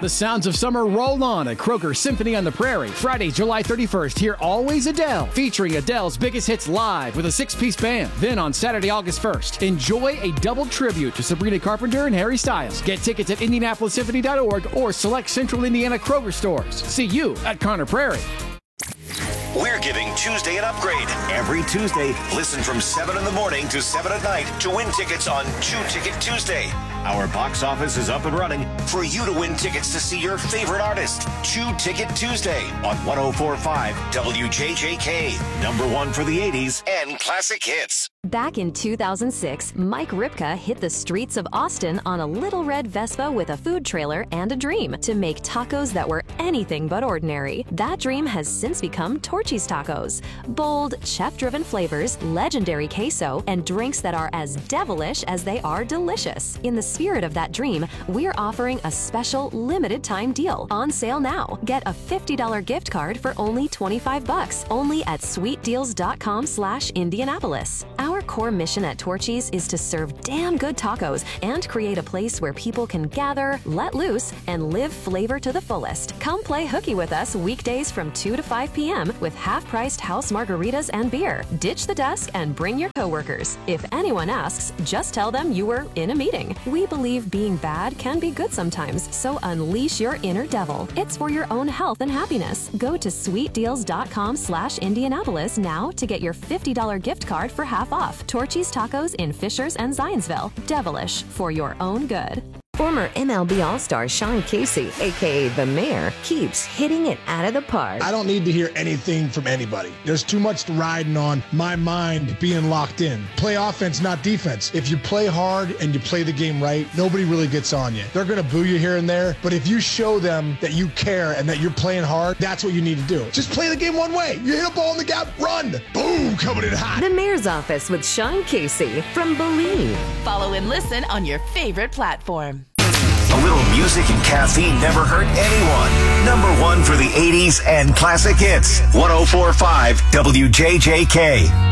The sounds of summer roll on at Kroger Symphony on the Prairie. Friday, July 31st, hear Always Adele, featuring Adele's biggest hits live with a 6-piece band. Then on Saturday, August 1st, enjoy a double tribute to Sabrina Carpenter and Harry Styles. Get tickets at IndianapolisSymphony.org or select Central Indiana Kroger stores. See you at Conner Prairie. We're giving Tuesday an upgrade. Every Tuesday, listen from 7 in the morning to 7 at night to win tickets on 2 Ticket Tuesday. Our box office is up and running for you to win tickets to see your favorite artist. 2 Ticket Tuesday on 104.5 WJJK. #1 for the 80s and classic hits. Back in 2006, Mike Ripka hit the streets of Austin on a little red Vespa with a food trailer and a dream to make tacos that were anything but ordinary. That dream has since become Torchy's Tacos. Bold, chef-driven flavors, legendary queso, and drinks that are as devilish as they are delicious. In the spirit of that dream, we're offering a special limited-time deal on sale now. Get a $50 gift card for only $25, only at sweetdeals.com/Indianapolis. Our core mission at Torchy's is to serve damn good tacos and create a place where people can gather, let loose, and live flavor to the fullest. Come play hooky with us weekdays from 2 to 5 p.m. with half-priced house margaritas and beer. Ditch the desk and bring your coworkers. If anyone asks, just tell them you were in a meeting. We believe being bad can be good sometimes, so unleash your inner devil. It's for your own health and happiness. Go to sweetdeals.com/Indianapolis now to get your $50 gift card for half off. Torchy's Tacos in Fishers and Zionsville. Devilish for your own good. Former MLB All-Star Sean Casey, a.k.a. The Mayor, keeps hitting it out of the park. I don't need to hear anything from anybody. There's too much riding on my mind being locked in. Play offense, not defense. If you play hard and you play the game right, nobody really gets on you. They're going to boo you here and there, but if you show them that you care and that you're playing hard, that's what you need to do. Just play the game one way. You hit a ball in the gap, run. Boom, coming in hot. The Mayor's Office with Sean Casey from Believe. Follow and listen on your favorite platform. A little music and caffeine never hurt anyone. #1 for the 80s and classic hits. 104.5 WJJK.